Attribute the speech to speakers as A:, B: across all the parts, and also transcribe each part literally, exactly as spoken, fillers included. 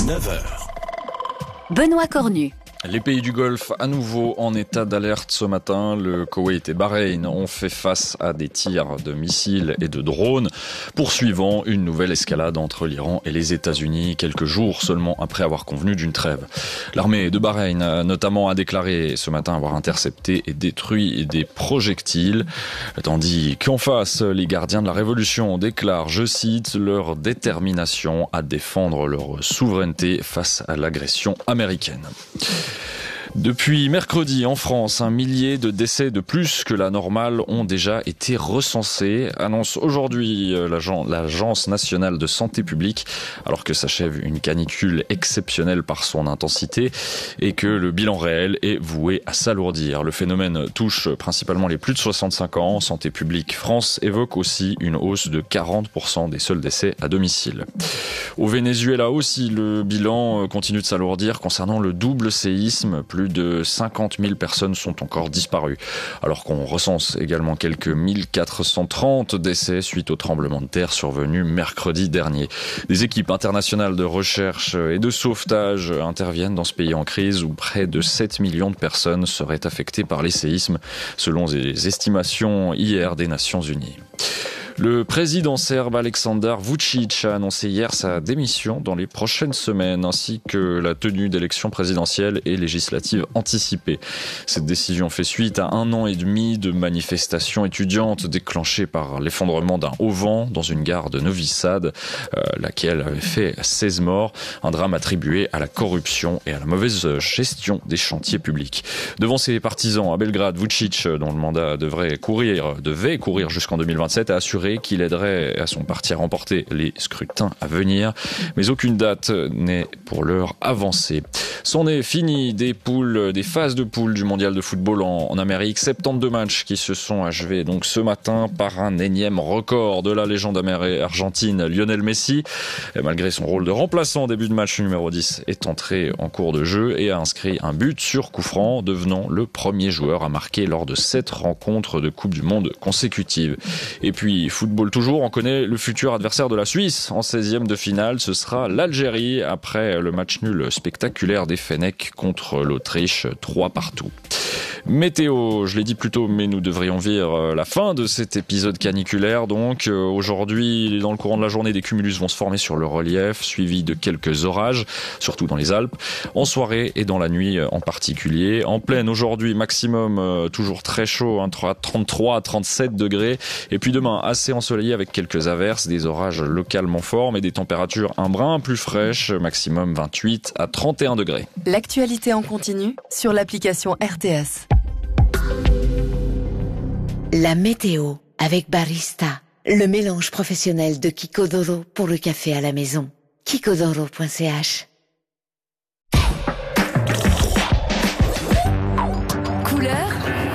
A: neuf heures.
B: Benoît Cornu.
C: Les pays du Golfe à nouveau en état d'alerte ce matin. Le Koweït et Bahreïn ont fait face à des tirs de missiles et de drones, poursuivant une nouvelle escalade entre l'Iran et les États-Unis, quelques jours seulement après avoir convenu d'une trêve. L'armée de Bahreïn a notamment a déclaré ce matin avoir intercepté et détruit des projectiles, tandis qu'en face, les gardiens de la révolution déclarent, je cite, leur détermination à défendre leur souveraineté face à l'agression américaine. Depuis mercredi, en France, un millier de décès de plus que la normale ont déjà été recensés, annonce aujourd'hui l'Agence nationale de santé publique, alors que s'achève une canicule exceptionnelle par son intensité et que le bilan réel est voué à s'alourdir. Le phénomène touche principalement les plus de soixante-cinq ans. Santé publique France évoque aussi une hausse de quarante pour cent des seuls décès à domicile. Au Venezuela aussi, le bilan continue de s'alourdir concernant le double séisme. Plus de cinquante mille personnes sont encore disparues, alors qu'on recense également quelques mille quatre cent trente décès suite au tremblement de terre survenu mercredi dernier. Des équipes internationales de recherche et de sauvetage interviennent dans ce pays en crise où près de sept millions de personnes seraient affectées par les séismes, selon les estimations hier des Nations Unies. Le président serbe Aleksandar Vučić a annoncé hier sa démission dans les prochaines semaines, ainsi que la tenue d'élections présidentielles et législatives anticipées. Cette décision fait suite à un an et demi de manifestations étudiantes déclenchées par l'effondrement d'un auvent dans une gare de Novi Sad, euh, laquelle avait fait seize morts, un drame attribué à la corruption et à la mauvaise gestion des chantiers publics. Devant ses partisans à Belgrade, Vučić, dont le mandat devrait courir, devait courir jusqu'en deux mille vingt-sept, a assuré qu'il aiderait à son parti à remporter les scrutins à venir, mais aucune date n'est pour l'heure avancée. C'en est fini des poules, des phases de poules du mondial de football en, en Amérique. soixante-douze matchs qui se sont achevés donc ce matin par un énième record de la légende argentine Lionel Messi. Et malgré son rôle de remplaçant en début de match, numéro dix est entré en cours de jeu et a inscrit un but sur coup franc, devenant le premier joueur à marquer lors de sept rencontres de Coupe du Monde consécutives. Et puis football toujours, on connaît le futur adversaire de la Suisse en seizième de finale, ce sera l'Algérie après le match nul spectaculaire des Fennecs contre l'Autriche, trois partout. Météo, je l'ai dit plus tôt, mais nous devrions vivre la fin de cet épisode caniculaire. Donc aujourd'hui, dans le courant de la journée, des cumulus vont se former sur le relief, suivis de quelques orages, surtout dans les Alpes, en soirée et dans la nuit en particulier. En pleine aujourd'hui, maximum euh, toujours très chaud, hein, trente-trois à trente-sept degrés. Et puis demain, assez ensoleillé avec quelques averses, des orages localement forts, mais des températures un brin plus fraîches, maximum vingt-huit à trente et un degrés.
B: L'actualité en continu sur l'application R T S.
D: La météo avec Barista, le mélange professionnel de Kiko.Doro pour le café à la maison. Kiko.Doro point c h.
B: Couleur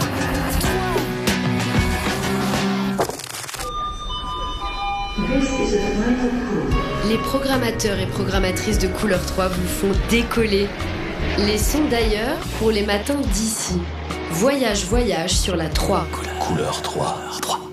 E: Les programmateurs et programmatrices de Couleur trois vous font décoller. Les sons d'ailleurs pour les matins d'ici. Voyage, voyage sur la trois.
A: Couleur trois.